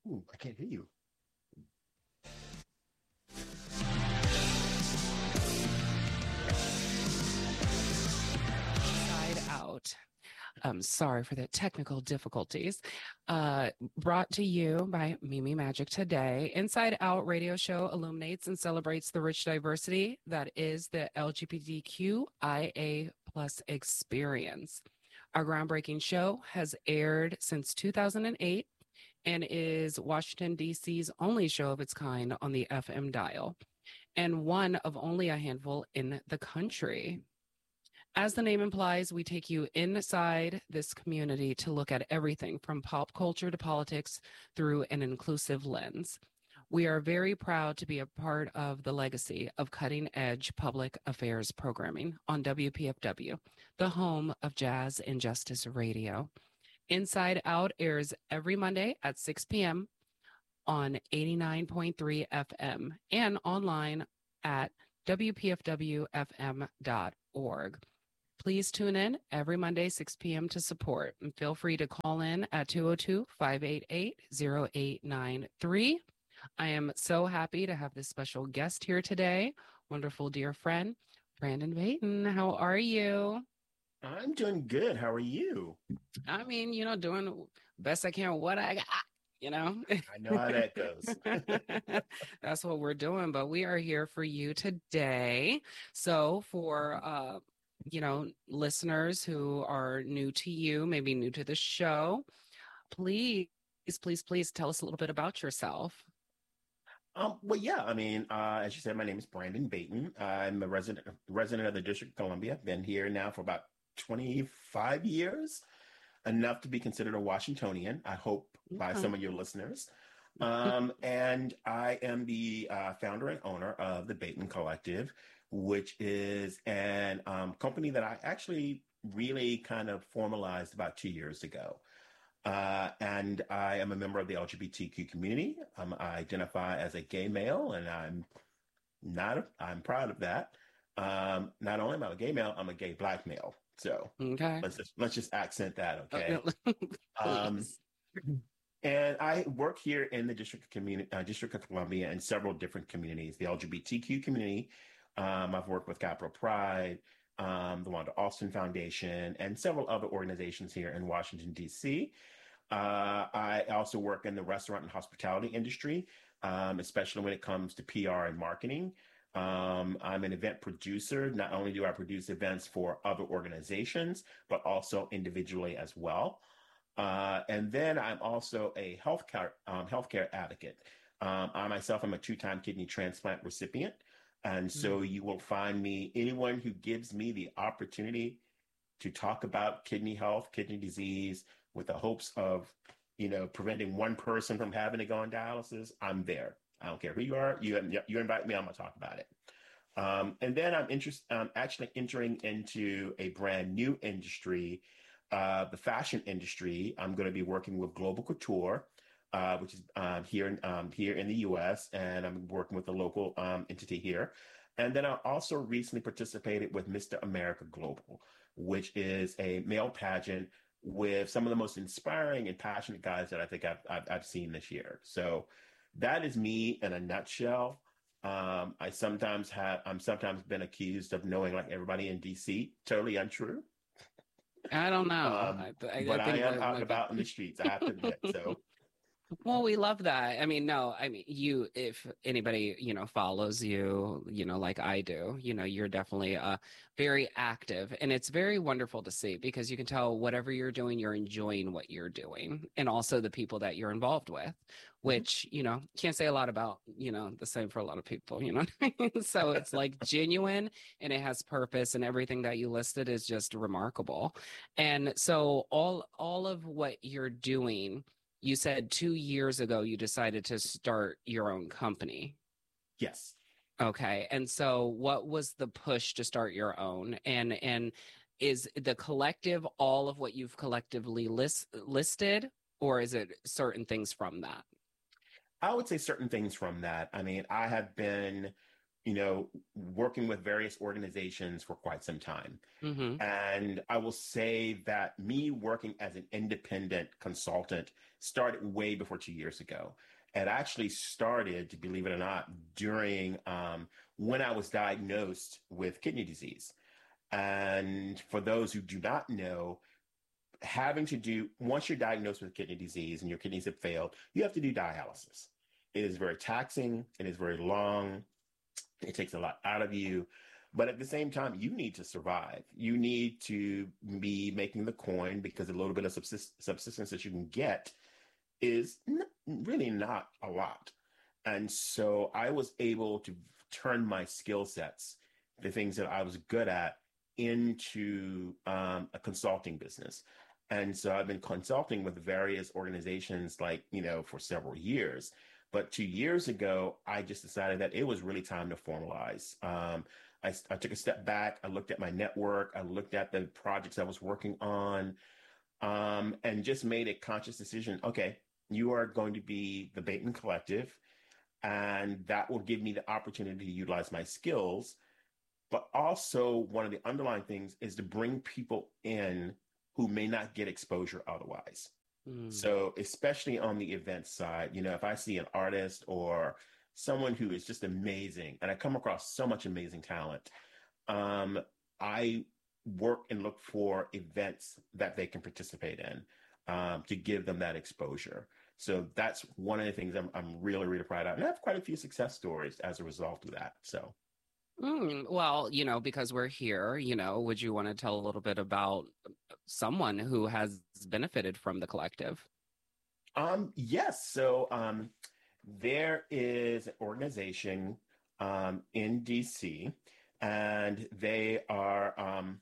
Ooh, I can't hear you. Inside Out. I'm sorry for the technical difficulties. Brought to you by Mimi Magic today. Inside Out radio show illuminates and celebrates the rich diversity that is the LGBTQIA plus experience. Our groundbreaking show has aired since 2008 and is Washington, D.C.'s only show of its kind on the FM dial, and one of only a handful in the country. As the name implies, we take you inside this community to look at everything from pop culture to politics through an inclusive lens. We are very proud to be a part of the legacy of cutting edge public affairs programming on WPFW, the home of Jazz and Justice Radio. Inside Out airs every Monday at 6 p.m. on 89.3 FM and online at WPFWFM.org. Please tune in every Monday, 6 p.m. to support, and feel free to call in at 202-588-0893. I am so happy to have this special guest here today, wonderful dear friend, Brandon Payton. How are you? I'm doing good. How are you? I mean, doing the best I can with what I got, you know? I know how that goes. That's what we're doing, but we are here for you today. So for listeners who are new to you, maybe new to the show, please, please tell us a little bit about yourself. Well, yeah, I mean, as you said, my name is Brandon Baton. I'm a resident of the District of Columbia. Been here now for about 25 years, enough to be considered a Washingtonian, I hope, by Okay. some of your listeners. And I am the founder and owner of the Bateman Collective, which is an company that I actually really kind of formalized about 2 years ago. And I am a member of the LGBTQ community. I identify as a gay male, and I'm proud of that. Not only am I a gay male, I'm a gay black male. So Okay. let's just accent that, okay? Um, Please. and I work here in the District of Columbia in several different communities. The LGBTQ community. I've worked with Capital Pride, the Wanda Austin Foundation, and several other organizations here in Washington, D.C. I also work in the restaurant and hospitality industry, especially when it comes to PR and marketing. I'm an event producer. Not only do I produce events for other organizations, but also individually as well. And then I'm also a healthcare advocate. I myself am a two-time kidney transplant recipient. And so Mm. you will find me, anyone who gives me the opportunity to talk about kidney health, kidney disease, with the hopes of, preventing one person from having to go on dialysis, I'm there. I don't care who you are. You invite me, I'm gonna talk about it. And then I'm actually entering into a brand new industry, the fashion industry. I'm going to be working with Global Couture, which is here in the U.S., and I'm working with a local entity here. And then I also recently participated with Mr. America Global, which is a male pageant with some of the most inspiring and passionate guys that I think I've seen this year. So that is me in a nutshell. I'm sometimes been accused of knowing like everybody in DC. Totally untrue. I don't know. Um, I but I think am that out and might be. about in the streets, I have to admit. So Well, we love that. I mean, no, I mean, if anybody, follows you, like I do, you're definitely very active. And it's very wonderful to see because you can tell whatever you're doing, you're enjoying what you're doing and also the people that you're involved with, mhm. which, can't say a lot about, the same for a lot of people, you know what I mean? So it's like genuine and it has purpose and everything that you listed is just remarkable. And so all of what you're doing, you said 2 years ago you decided to start your own company. Yes. Okay. And so what was the push to start your own? And is the collective all of what you've collectively listed, or is it certain things from that? I would say certain things from that. I mean, I have been working with various organizations for quite some time. Mm-hmm. And I will say that me working as an independent consultant started way before 2 years ago. It actually started, believe it or not, during when I was diagnosed with kidney disease. And for those who do not know, once you're diagnosed with kidney disease and your kidneys have failed, you have to do dialysis. It is very taxing, it is very long, it takes a lot out of you. But at the same time, you need to survive. You need to be making the coin because a little bit of subsistence that you can get is really not a lot. And so I was able to turn my skill sets, the things that I was good at, into a consulting business. And so I've been consulting with various organizations for several years. But 2 years ago, I just decided that it was really time to formalize. I took a step back. I looked at my network. I looked at the projects I was working on, and just made a conscious decision. Okay, you are going to be the Bateman Collective, and that will give me the opportunity to utilize my skills. But also, one of the underlying things is to bring people in who may not get exposure otherwise. So especially on the event side, if I see an artist or someone who is just amazing, and I come across so much amazing talent, I work and look for events that they can participate in to give them that exposure. So that's one of the things I'm really, really proud of. And I have quite a few success stories as a result of that. So. Well, because we're here, would you want to tell a little bit about someone who has benefited from the collective? Yes. So there is an organization in DC, and they are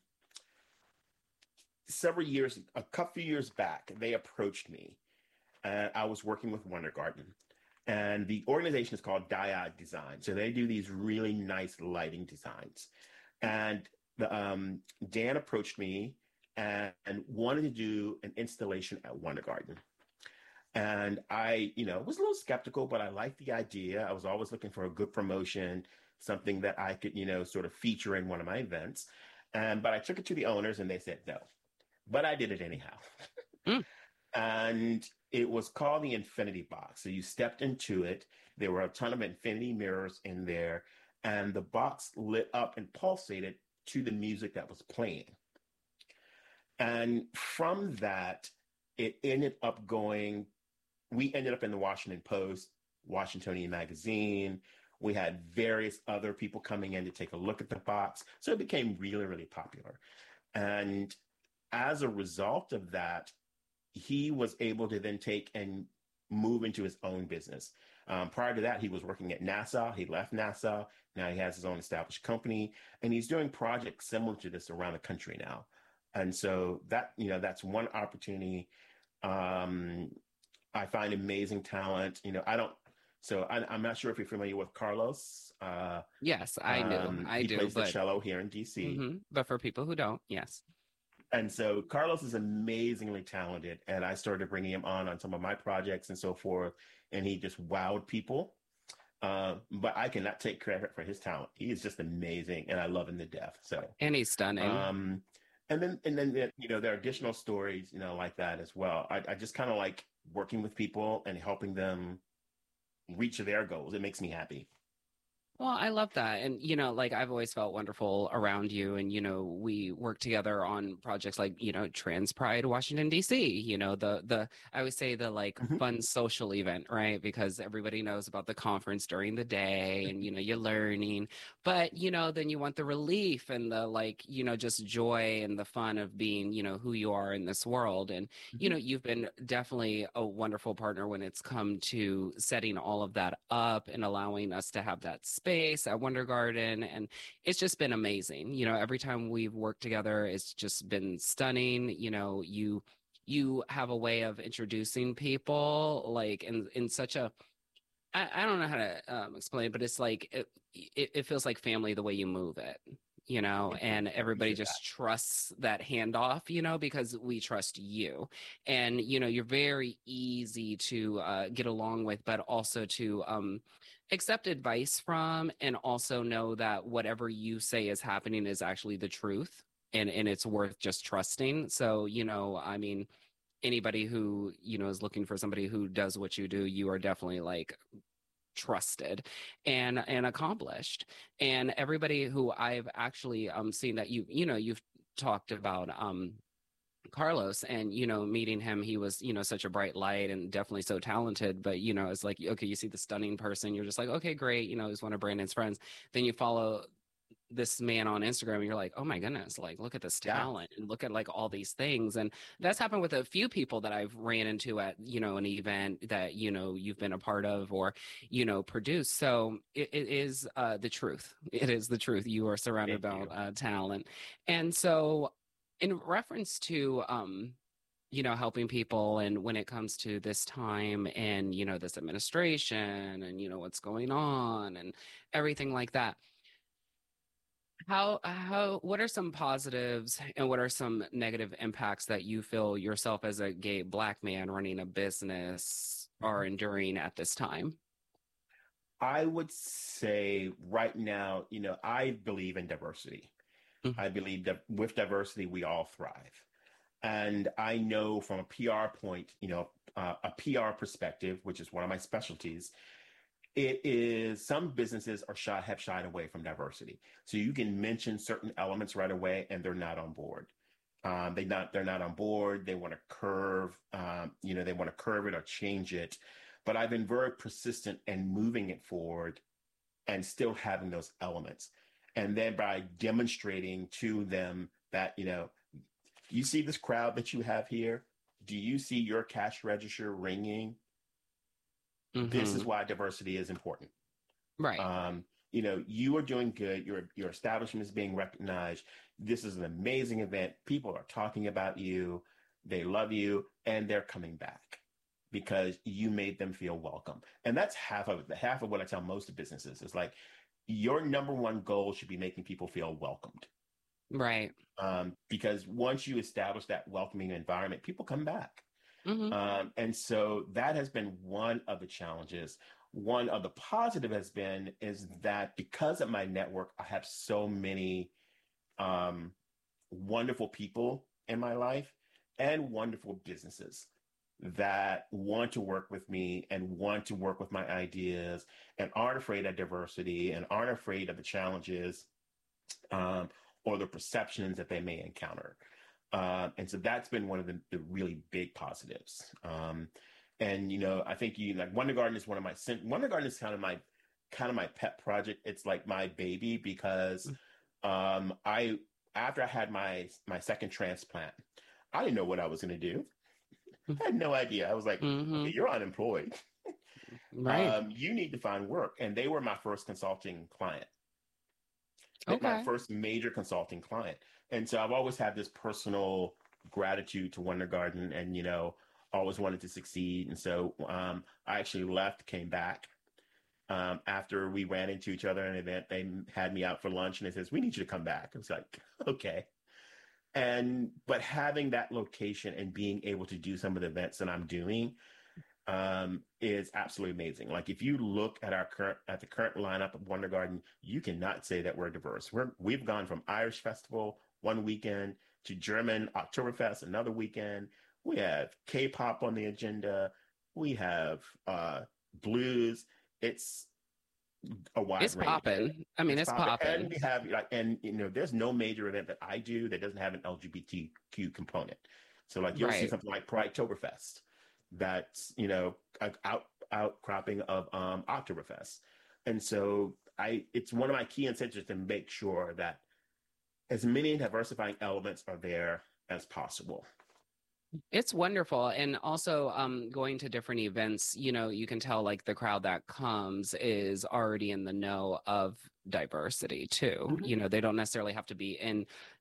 a couple of years back, they approached me. I was working with Wondergarden. And the organization is called Diode Design. So they do these really nice lighting designs. And Dan approached me and wanted to do an installation at Wondergarden. And I, was a little skeptical, but I liked the idea. I was always looking for a good promotion, something that I could, sort of feature in one of my events. But I took it to the owners and they said no. But I did it anyhow. And it was called the Infinity Box. So you stepped into it. There were a ton of infinity mirrors in there, and the box lit up and pulsated to the music that was playing. And from that, we ended up in the Washington Post, Washingtonian Magazine. We had various other people coming in to take a look at the box. So it became really, really popular. And as a result of that, he was able to then take and move into his own business. Prior to that, he was working at NASA. He left NASA. Now he has his own established company, and he's doing projects similar to this around the country now. And so that's one opportunity. I find amazing talent. I'm not sure if you're familiar with Carlos. Yes, I do. He plays the cello here in DC. But for people who don't, yes. And so Carlos is amazingly talented, and I started bringing him on some of my projects and so forth, and he just wowed people. But I cannot take credit for his talent. He is just amazing, and I love him to death. So, and he's stunning. And then there are additional stories, like that as well. I just kind of like working with people and helping them reach their goals. It makes me happy. Well, I love that. And, I've always felt wonderful around you. And, we work together on projects like, Trans Pride Washington, D.C., I always say the fun social event, right? Because everybody knows about the conference during the day and, you're learning. But, then you want the relief and the just joy and the fun of being, who you are in this world. And, you've been definitely a wonderful partner when it's come to setting all of that up and allowing us to have that space at Wondergarden, and it's just been amazing. Every time we've worked together, it's just been stunning. You have a way of introducing people in such a I don't know how to explain, but it's it feels like family the way you move it. and everybody Appreciate that. just trusts that handoff, because we trust you. And, you're very easy to get along with, but also to accept advice from, and also know that whatever you say is happening is actually the truth. And it's worth just trusting. So, I mean, anybody who, is looking for somebody who does what you do, you are definitely like trusted and accomplished. And everybody who I've actually seen that you've talked about Carlos, and meeting him, he was such a bright light and definitely so talented. But it's like, okay, you see the stunning person, you're just like, okay, great, he's one of Brandon's friends. Then you follow this man on Instagram and you're like, oh my goodness, like look at this Yeah. talent and look at like all these things. And that's happened with a few people that I've ran into at, an event that, you've been a part of or, produced. So it is the truth. It is the truth. You are surrounded Thank you. about talent. And so in reference to, helping people, and when it comes to this time and, this administration and, what's going on and everything like that, what are some positives and what are some negative impacts that you feel yourself as a gay Black man running a business are enduring at this time? I would say right now, I believe in diversity. Mhm. I believe that with diversity, we all thrive. And I know from a PR point, a PR perspective, which is one of my specialties, it is some businesses have shied away from diversity. So you can mention certain elements right away, and they're not on board. They're not on board. They want to curve, they want to curve it or change it. But I've been very persistent in moving it forward and still having those elements. And then by demonstrating to them that, you see this crowd that you have here? Do you see your cash register ringing? This is Mm-hmm. why diversity is important. Right. Um, you are doing good. Your establishment is being recognized. This is an amazing event. People are talking about you. They love you, and they're coming back because you made them feel welcome. And that's half of what I tell most businesses is like your number one goal should be making people feel welcomed. Right. Because once you establish that welcoming environment, people come back. Mm-hmm. And so that has been one of the challenges. One of the positive has been is that because of my network, I have so many wonderful people in my life and wonderful businesses that want to work with me and want to work with my ideas and aren't afraid of diversity and aren't afraid of the challenges um, or the perceptions that they may encounter. And so that's been one of the really big positives. And I think like Wonder Garden is Wonder Garden is kind of my pet project. It's like my baby because I after I had my second transplant, I didn't know what I was going to do. I had no idea. I was like, Mm-hmm. okay, you're unemployed. Right. You need to find work. And they were my first consulting client, my Okay. first major consulting client. And so I've always had this personal gratitude to Wonder Garden and, always wanted to succeed. And so I actually left, came back. After we ran into each other at an event, they had me out for lunch and they says, we need you to come back. I was like, okay. But having that location and being able to do some of the events that I'm doing is absolutely amazing. Like if you look at the current lineup of Wonder Garden, you cannot say that we're diverse. We've gone from Irish Festival one weekend to German Oktoberfest another weekend. We have K-pop on the agenda. We have blues. It's a wide It's range. popping. I mean, It's it's popping, and popping. we have there's no major event that I do that doesn't have an LGBTQ component. So like you'll see Right. something like Pride-toberfest, that's an outcropping of Oktoberfest, and so it's one of my key incentives to make sure that as many diversifying elements are there as possible. It's wonderful. And also going to different events, you can tell like the crowd that comes is already in the know of diversity too. Mhm. They don't necessarily have to be in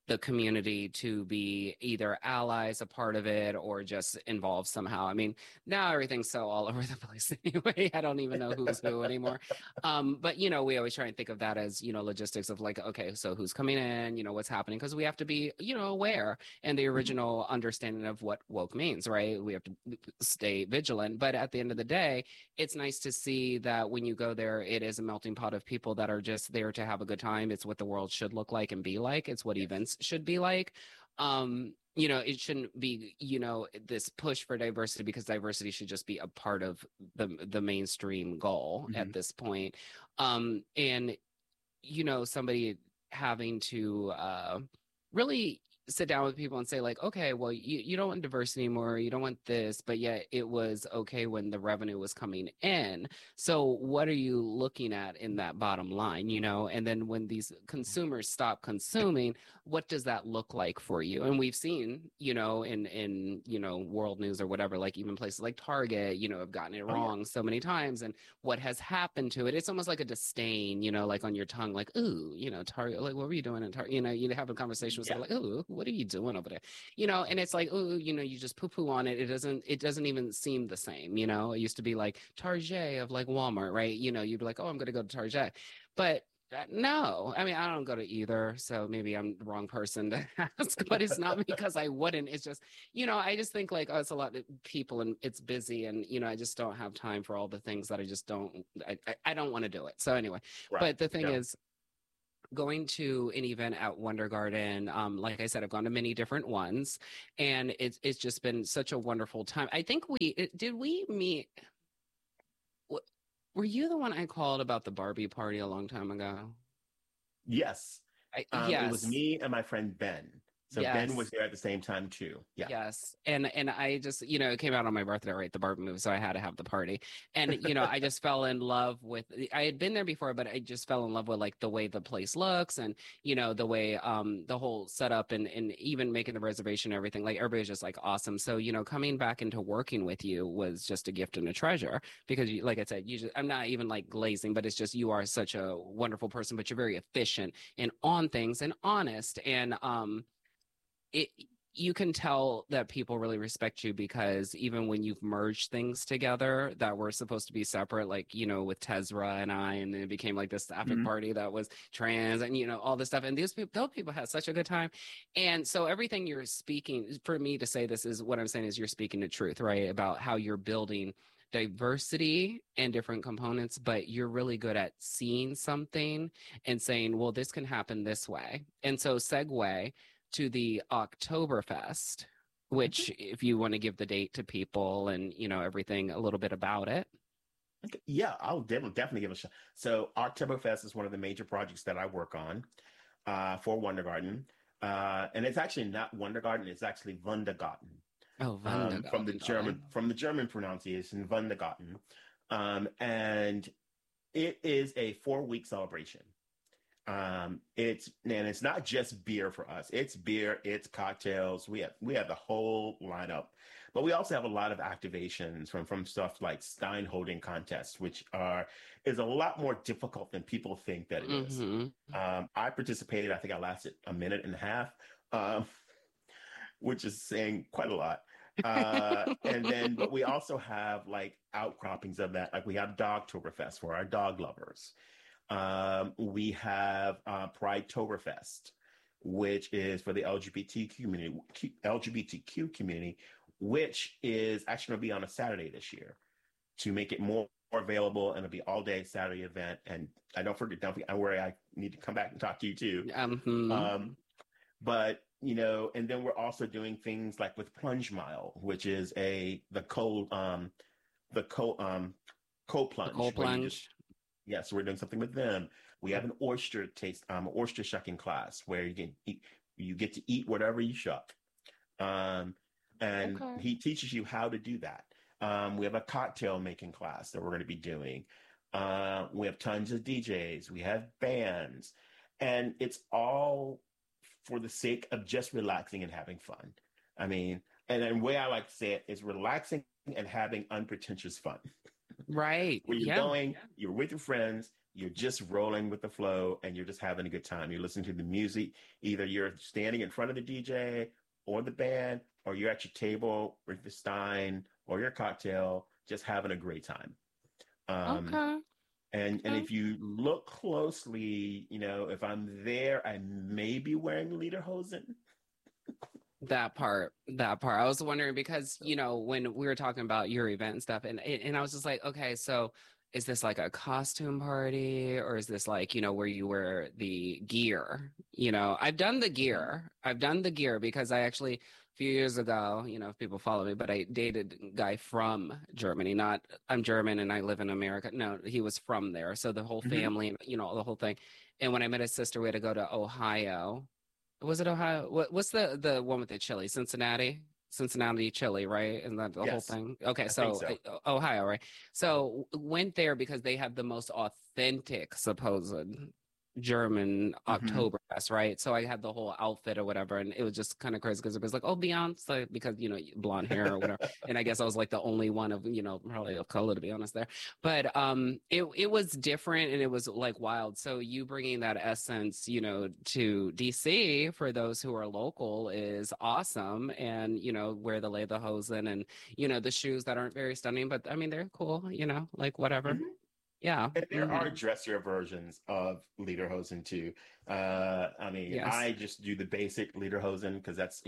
the community to be either allies, a part of it, or just involved somehow. I mean, now everything's so all over the place anyway. I don't even know who's who anymore. But we always try and think of that as, logistics of like, okay, so who's coming in, what's happening, because we have to be, aware and the original understanding of what woke means, right? We have to stay vigilant. But at the end of the day, it's nice to see that when you go there, it is a melting pot of people that are just there to have a good time. It's what the world should look like and be like. It's what events should be like. It shouldn't be, this push for diversity, because diversity should just be a part of the mainstream goal at this point. And somebody having to really sit down with people and say like, okay, well, you don't want diversity anymore, you don't want this, but yet it was okay when the revenue was coming in. So what are you looking at in that bottom line, and then when these consumers stop consuming, what does that look like for you? And we've seen, in world news or whatever, like even places like Target, have gotten it wrong so many times, and what has happened to it, it's almost like a disdain, like on your tongue, like, ooh, Target, like, what were you doing in Target? You have a conversation with someone like, ooh, what are you doing over there? And it's like, oh, you just poo-poo on it. It doesn't even seem the same. It used to be like Target of like Walmart, right? You'd be like, oh, I'm going to go to Target. But no, I mean, I don't go to either. So maybe I'm the wrong person to ask, but it's not because I wouldn't. It's just, I just think like, oh, it's a lot of people and it's busy, and, I just don't have time for all the things that I just don't, I don't want to do it. So anyway, but the thing is, going to an event at Wonder Garden, like I said, I've gone to many different ones, and it's just been such a wonderful time. I think did we meet? Were you the one I called about the Barbie party a long time ago? Yes. Yes. It was me and my friend Ben. So yes. Ben was there at the same time too. Yeah. Yes. And I just, it came out on my birthday, right? The Barbie movie. So I had to have the party. And, I just fell in love with, I had been there before, but I just fell in love with like the way the place looks, and, the way, the whole setup, and even making the reservation and everything, like everybody was just like awesome. So, coming back into working with you was just a gift and a treasure, because like I said, I'm not even like glazing, but it's just, you are such a wonderful person, but you're very efficient and on things and honest. And, you can tell that people really respect you, because even when you've merged things together that were supposed to be separate, like, with Tezra and and then it became like this sapphic party that was trans, and, all this stuff. And those people had such a good time. And so everything you're speaking, for me to say this, is what I'm saying is you're speaking the truth, right? About how you're building diversity and different components, but you're really good at seeing something and saying, well, this can happen this way. And so segue to the Oktoberfest, which if you want to give the date to people and, everything, a little bit about it. Okay. Yeah, I'll definitely give a shot. So Oktoberfest is one of the major projects that I work on for Wonder Garden. And it's actually not Wonder Garden, it's actually Wundergarten. Oh, Wundergarten. From the German pronunciation, Wundergarten. And it is a 4-week celebration. It's not just beer for us. It's beer, it's cocktails. We have the whole lineup, but we also have a lot of activations from stuff like Stein holding contests, which is a lot more difficult than people think that it is. I participated. I think I lasted a minute and a half, which is saying quite a lot. But we also have like outcroppings of that. Like we have Dogtoberfest for our dog lovers. We have Pridetoberfest, which is for the LGBTQ community, which is actually going to be on a Saturday this year to make it more available, and it'll be all day Saturday event. And don't forget, don't worry, I need to come back and talk to you too. But and then we're also doing things like with Plunge Mile, which is the cold plunge. The cold plunge. So we're doing something with them. We have an oyster shucking class where you get to eat whatever you shuck. He teaches you how to do that. We have a cocktail making class that we're going to be doing. We have tons of DJs. We have bands. And it's all for the sake of just relaxing and having fun. I mean, and the way I like to say it is relaxing and having unpretentious fun. Right. Where you're going, you're with your friends, you're just rolling with the flow and you're just having a good time. You're listening to the music. Either you're standing in front of the DJ or the band, or you're at your table with the stein or your cocktail, just having a great time. Um, Okay. and Okay. if you look closely, if I'm there, I may be wearing lederhosen. That part. I was wondering because, when we were talking about your event and stuff, and I was just like, okay, so is this like a costume party or is this like, where you wear the gear? I've done the Mhm. gear. I've done the gear because I actually, a few years ago, if people follow me, but I dated a guy from Germany, not I'm German and I live in America. No, he was from there. So the whole Mhm. family, the whole thing. And when I met his sister, we had to go to Ohio. Was it Ohio? What's the one with the chili? Cincinnati chili, right? Isn't that the whole Yes, thing? Okay, I think so so. Ohio, right? So went there because they have the most authentic, supposed German Hmm. Oktoberfest, right? So I had the whole outfit or whatever, and it was just kind of crazy because it was like, oh, Beyonce, because blonde hair or whatever. And I guess I was like the only one of probably of color to be honest there. But it was different and it was like wild. So you bringing that essence, to DC for those who are local is awesome. And wear the lederhosen and the shoes that aren't very stunning, but I mean they're cool, like whatever. Hmm. Yeah. And there are Hmm. dressier versions of lederhosen too. I mean, Yes. I just do the basic lederhosen because that's,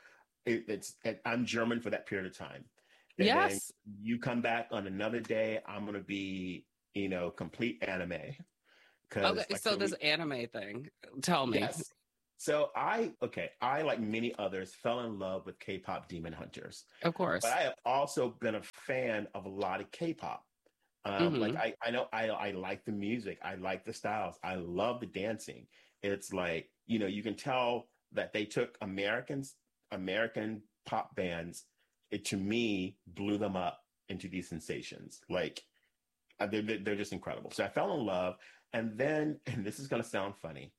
I'm German for that period of time. And then Yes. you come back on another day, I'm gonna be, complete anime. Because Okay. like I So said, this anime thing, tell me. yes. So I like many others fell in love with K-pop Demon Hunters, Of but course. I have also been a fan of a lot of K-pop. Like Hmm. I know I like the music, I like the styles, I love the dancing. It's like, you can tell that they took American pop bands, it to me blew them up into these sensations. Like they're just incredible. So I fell in love, and then, and this is gonna sound funny,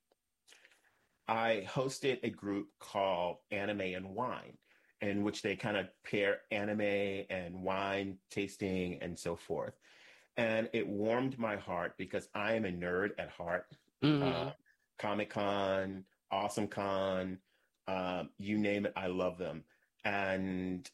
I hosted a group called Anime and Wine, in which they kind of pair anime and wine tasting and so forth. And it warmed my heart because I am a nerd at heart. Uh, Hmm. Comic Con, Awesome Con, you name it, I love them. And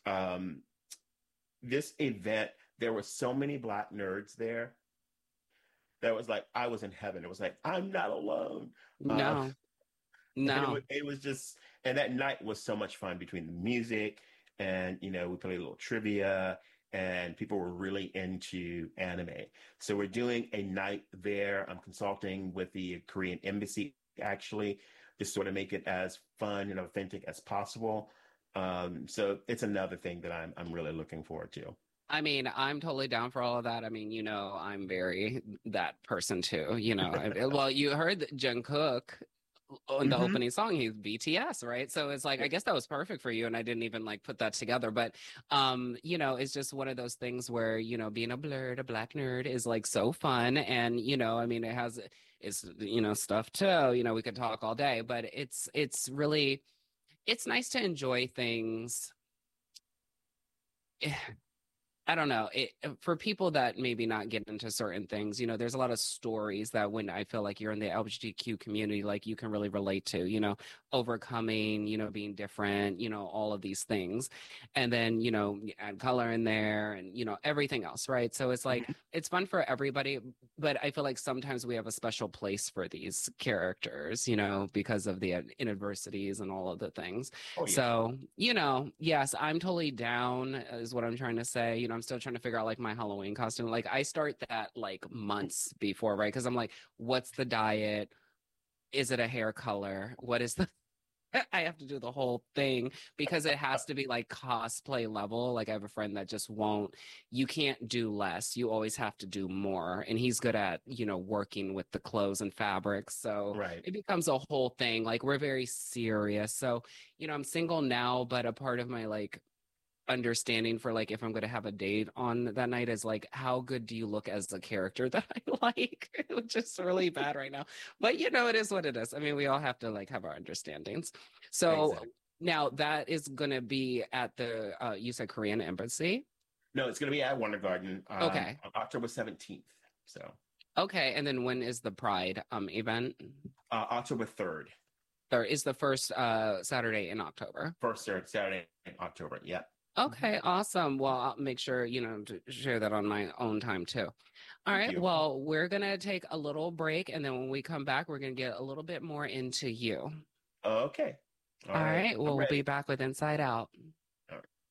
this event, there were so many Black nerds there that was like, I was in heaven. It was like, I'm not alone. Uh, No, and no. it was just, and that night was so much fun between the music and, we played a little trivia and people were really into anime. So we're doing a night there. I'm consulting with the Korean embassy actually to sort of make it as fun and authentic as possible. So it's another thing that I'm really looking forward to. I mean, I'm totally down for all of that. I mean, I'm very that person too. Well, you heard that Jungkook on the Hmm. opening song, he's BTS, right? So it's like, I guess that was perfect for you, and I didn't even like put that together. But, it's just one of those things where being a black nerd is like so fun, and I mean, it's stuff too. We could talk all day, but it's nice to enjoy things. I don't know. For people that maybe not get into certain things, there's a lot of stories that when I feel like you're in the LGBTQ community, like you can really relate to, overcoming, being different, all of these things. And then, you add color in there and, everything else, right? So it's like, Hmm. it's fun for everybody, but I feel like sometimes we have a special place for these characters, because of the inadversities and all of the things. Oh yeah. So, yes, I'm totally down, is what I'm trying to say. I'm still trying to figure out like my Halloween costume. Like, I start that like months before, right? Because I'm like, what's the diet? Is it a hair color? What is the I have to do the whole thing because it has to be like cosplay level. Like I have a friend that just won't, you can't do less. You always have to do more. And he's good at, working with the clothes and fabrics. So Right. it becomes a whole thing. Like we're very serious. So, I'm single now, but a part of my like understanding for like if I'm going to have a date on that night is like how good do you look as a character that I like, which is really bad right now. But it is what it is. I mean, we all have to like have our understandings. So Exactly. now that is going to be at the you said Korean embassy. No, it's going to be at Wonder Garden Okay. on October 17th. So. Okay, and then when is the Pride event? October 3rd. There is the first Saturday in October. First Saturday in October. Yep. Okay, awesome. Well, I'll make sure, to share that on my own time too. All Thank right. you. Well, we're going to take a little break. And then when we come back, we're going to get a little bit more into you. Okay. All right. I'm We'll be ready. back with Inside Out.